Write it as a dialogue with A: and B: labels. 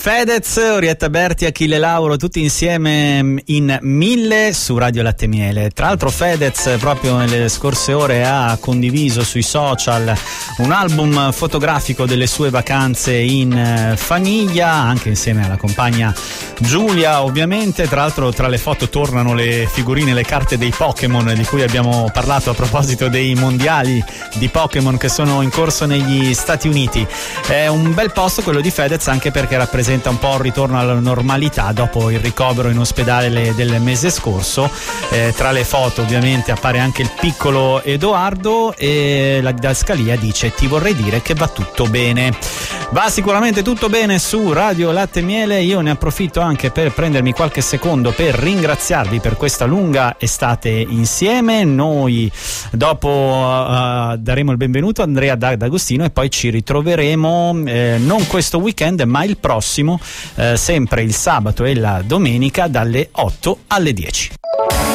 A: Fedez, Orietta Berti, Achille Lauro, tutti insieme in 1000 su Radio Latte Miele. Tra l'altro Fedez proprio nelle scorse ore ha condiviso sui social un album fotografico delle sue vacanze in famiglia, anche insieme alla compagna Giulia ovviamente. Tra l'altro tra le foto tornano le figurine, le carte dei Pokémon di cui abbiamo parlato a proposito dei mondiali di Pokémon che sono in corso negli Stati Uniti. È un bel posto quello di Fedez, anche perché rappresenta un po' il ritorno alla normalità dopo il ricovero in ospedale del mese scorso. Tra le foto ovviamente appare anche il piccolo Edoardo e la didascalia dice: ti vorrei dire che va tutto bene. Va sicuramente tutto bene su Radio Latte Miele. Io ne approfitto anche per prendermi qualche secondo per ringraziarvi per questa lunga estate insieme. Noi dopo daremo il benvenuto a Andrea D'Agostino e poi ci ritroveremo non questo weekend ma il prossimo, sempre il sabato e la domenica dalle 8 alle 10.